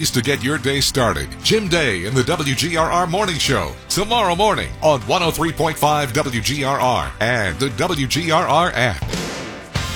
ways to get your day started. Jim Day in the WGRR Morning Show. Tomorrow morning on 103.5 WGRR and the WGRR app.